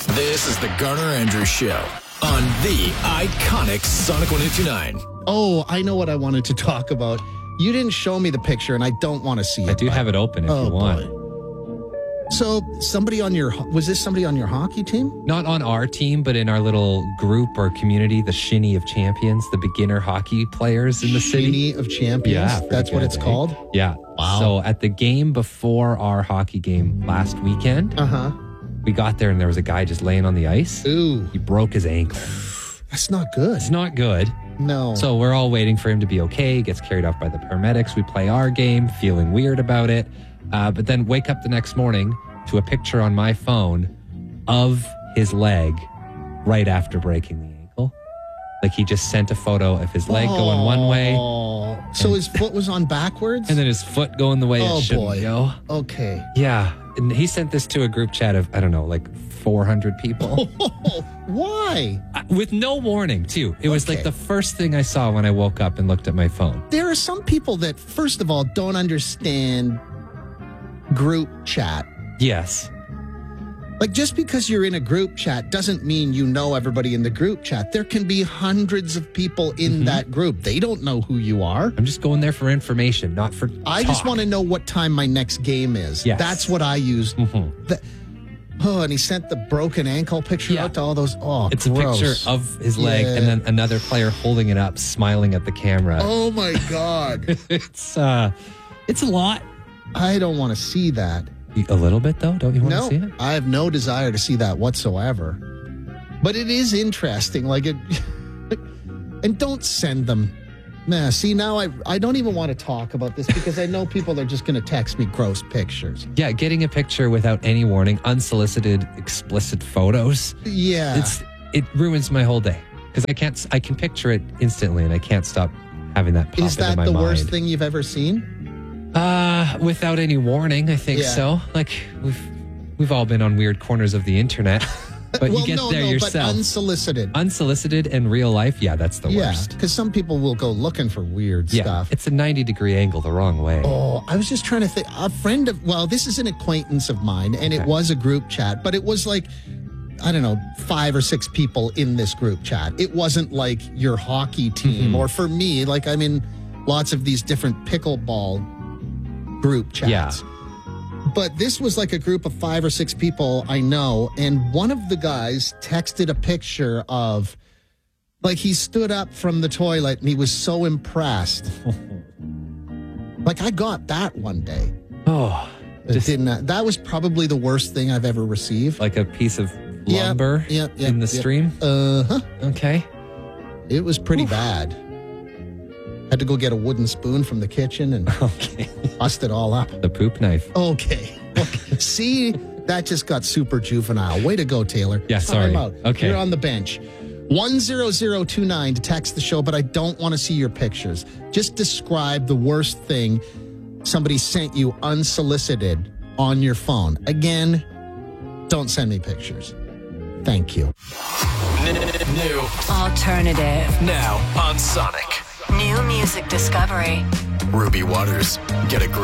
This is the Garner Andrews Show on the iconic Sonic 102.9. Oh, I know what I wanted to talk about. You didn't show me the picture, and I don't want to see it. I do have it open if you want. Boy. So, was this somebody on your hockey team? Not on our team, but in our little group or community, the Shinny of Champions, the beginner hockey players in the city. Shinny of Champions? Yeah. That's what it's called? Yeah. Wow. So at the game before our hockey game last weekend, we got there and there was a guy just laying on the ice. Ooh. He broke his ankle. That's not good. It's not good. No. So we're all waiting for him to be okay. He gets carried off by the paramedics. We play our game, feeling weird about it. But then wake up the next morning to a picture on my phone of his leg right after breaking the ankle. Like he just sent a photo of his leg going one way. So his foot was on backwards? And then his foot going the way it shouldn't go. Okay. Yeah. And he sent this to a group chat of, I don't know, like 400 people. Why? With no warning, too. It was like the first thing I saw when I woke up and looked at my phone. There are some people that, first of all, don't understand group chat. Yes. Like, just because you're in a group chat doesn't mean you know everybody in the group chat. There can be hundreds of people in that group. They don't know who you are. I'm just going there for information, not for I just want to know what time my next game is. Yes. That's what I use. And he sent the broken ankle picture out to all those. Oh, it's gross. a picture of his leg and then another player holding it up, smiling at the camera. Oh, my God. It's a lot. I don't want to see that. A little bit, though? Don't you want to see it? No, I have no desire to see that whatsoever. But it is interesting. Like it, and don't send them. Nah, see, now I don't even want to talk about this because I know people are just going to text me gross pictures. Yeah, getting a picture without any warning, unsolicited, explicit photos. Yeah. It ruins my whole day because I can picture it instantly and I can't stop having that pop Is into that my the mind. worst thing you've ever seen? Without any warning, I think so. Like we've all been on weird corners of the internet, but you get there yourself. But unsolicited. Unsolicited in real life, yeah, that's the worst. Because some people will go looking for weird stuff. It's a 90-degree angle the wrong way. Oh, I was just trying to think. This is an acquaintance of mine, and it was a group chat, but it was like, I don't know, 5 or 6 people in this group chat. It wasn't like your hockey team, or for me, like I'm in lots of these different pickleball group chats. Yeah. But this was like a group of 5 or 6 people I know, and one of the guys texted a picture of, like, he stood up from the toilet and he was so impressed. Like, I got that one day. Oh, That was probably the worst thing I've ever received. like a piece of lumber in the stream? Okay. It was pretty bad. Had to go get a wooden spoon from the kitchen and bust it all up. The poop knife. Okay. See, that just got super juvenile. Way to go, Taylor. Yeah, sorry. Time out. Okay. You're on the bench. 10029 to text the show, but I don't want to see your pictures. Just describe the worst thing somebody sent you unsolicited on your phone. Again, don't send me pictures. Thank you. New Alternative. now on Sonic. New music discovery. Ruby Waters. Get a